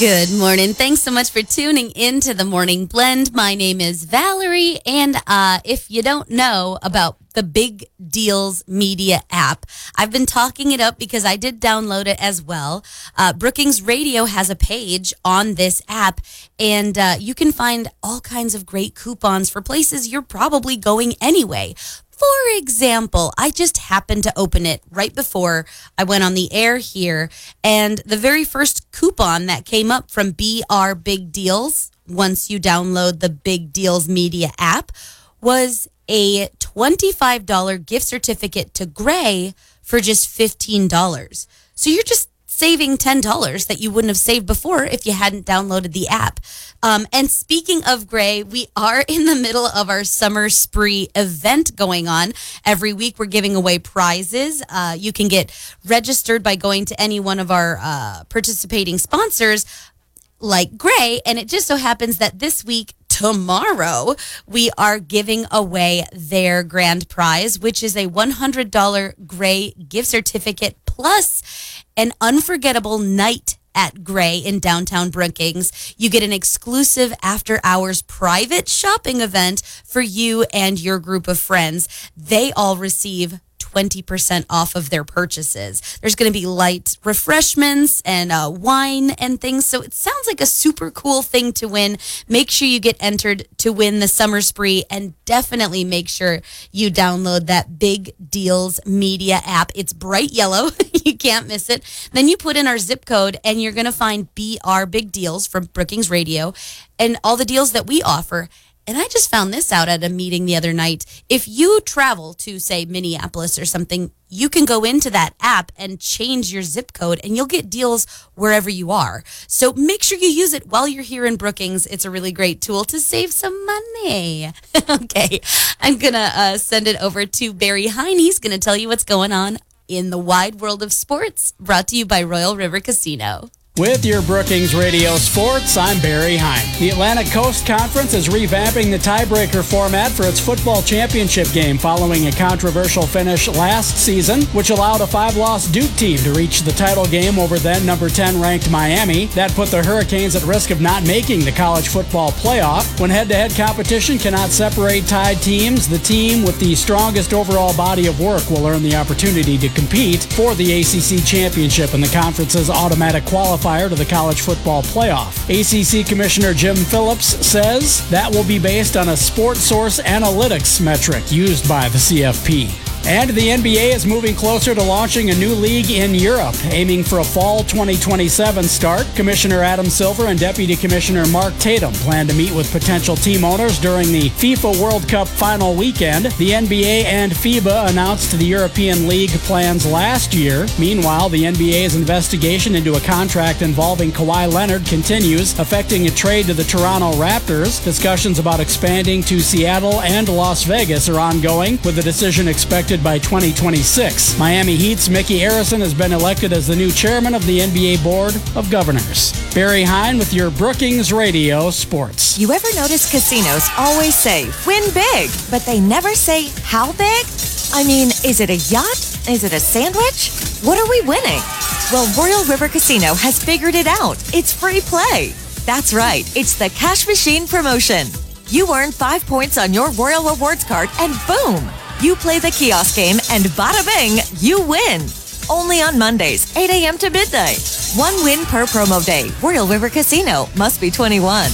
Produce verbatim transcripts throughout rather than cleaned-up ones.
Good morning. Thanks so much for tuning in to the Morning Blend. My name is Valerie, and uh, if you don't know about the Big Deals Media app, I've been talking it up because I did download it as well. Uh, Brookings Radio has a page on this app, and uh, you can find all kinds of great coupons for places you're probably going anyway. For example, I just happened to open it right before I went on the air here, and the very first coupon that came up from B R Big Deals, once you download the Big Deals Media app, was a twenty-five dollars gift certificate to Gray for just fifteen dollars. So you're just saving ten dollars that you wouldn't have saved before if you hadn't downloaded the app. Um, and speaking of Gray, we are in the middle of our Summer Spree event going on. Every week we're giving away prizes. Uh, you can get registered by going to any one of our uh, participating sponsors like Gray. And it just so happens that this week, tomorrow, we are giving away their grand prize, which is a one hundred dollars Gray gift certificate plus an unforgettable night at Gray in downtown Brookings. You get an exclusive after-hours private shopping event for you and your group of friends. They all receive twenty percent off of their purchases. There's going to be light refreshments and uh, wine and things. So it sounds like a super cool thing to win. Make sure you get entered to win the Summer Spree, and definitely make sure you download that Big Deals Media app. It's bright yellow. You can't miss it. Then you put in our zip code and you're going to find B R Big Deals from Brookings Radio and all the deals that we offer. And I just found this out at a meeting the other night. If you travel to, say, Minneapolis or something, you can go into that app and change your zip code, and you'll get deals wherever you are. So make sure you use it while you're here in Brookings. It's a really great tool to save some money. Okay, I'm going to uh, send it over to Barry Hine. He's going to tell you what's going on in the wide world of sports, brought to you by Royal River Casino. With your Brookings Radio Sports, I'm Barry Hine. The Atlantic Coast Conference is revamping the tiebreaker format for its football championship game following a controversial finish last season, which allowed a five-loss Duke team to reach the title game over then number ten ranked Miami. That put the Hurricanes at risk of not making the college football playoff. When head-to-head competition cannot separate tied teams, the team with the strongest overall body of work will earn the opportunity to compete for the A C C championship and the conference's automatic qualifier to the college football playoff. A C C Commissioner Jim Phillips says that will be based on a SportSource analytics metric used by the C F P. And the N B A is moving closer to launching a new league in Europe, aiming for a fall twenty twenty-seven start. Commissioner Adam Silver and Deputy Commissioner Mark Tatum plan to meet with potential team owners during the FIFA World Cup final weekend. The N B A and FIBA announced the European League plans last year. Meanwhile, the N B A's investigation into a contract involving Kawhi Leonard continues, affecting a trade to the Toronto Raptors. Discussions about expanding to Seattle and Las Vegas are ongoing, with a decision expected by twenty twenty-six. Miami Heat's Mickey Arison has been elected as the new chairman of the N B A Board of Governors. Barry Hine with your Brookings Radio Sports. You ever notice casinos always say, win big, but they never say how big? I mean, is it a yacht? Is it a sandwich? What are we winning? Well, Royal River Casino has figured it out. It's free play. That's right. It's the Cash Machine promotion. You earn five points on your Royal Rewards card and boom! You play the kiosk game and bada bing, you win. Only on Mondays, eight a.m. to midnight. One win per promo day. Royal River Casino. Must be twenty-one.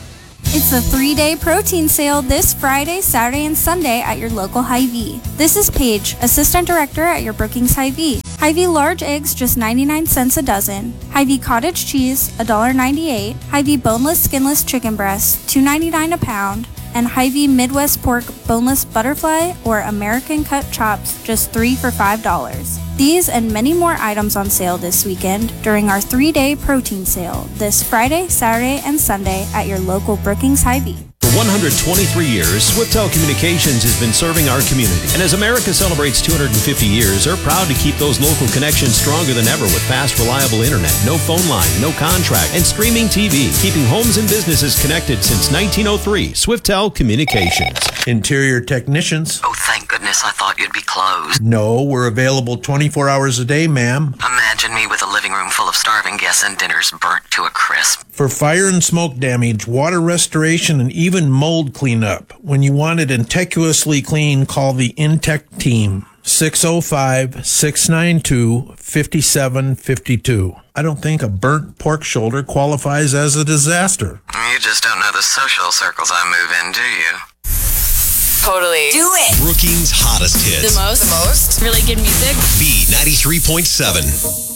It's a three-day protein sale this Friday, Saturday, and Sunday at your local Hy-Vee. This is Paige, Assistant Director at your Brookings Hy-Vee. Hy-Vee large eggs, just ninety-nine cents a dozen. Hy-Vee cottage cheese, one dollar and ninety-eight cents. Hy-Vee boneless, skinless chicken breasts, two ninety-nine a pound. And Hy-Vee Midwest pork boneless butterfly or American cut chops, just three for five dollars. These and many more items on sale this weekend during our three-day protein sale this Friday, Saturday, and Sunday at your local Brookings Hy-Vee. For one hundred twenty-three years, Swiftel Communications has been serving our community. And as America celebrates two hundred fifty years, they're proud to keep those local connections stronger than ever with fast, reliable internet, no phone line, no contract, and streaming T V, keeping homes and businesses connected since nineteen oh three. Swiftel Communications. Interior technicians. Oh, thank Thank goodness, I thought you'd be closed. No, we're available twenty-four hours a day, ma'am. Imagine me with a living room full of starving guests and dinners burnt to a crisp. For fire and smoke damage, water restoration, and even mold cleanup. When you want it innocuously clean, call the Intech team. six oh five, six nine two, five seven five two. I don't think a burnt pork shoulder qualifies as a disaster. You just don't know the social circles I move in, do you? Totally. Do it. Brookings' hottest hits. The most? The most? Really good music. B ninety-three point seven.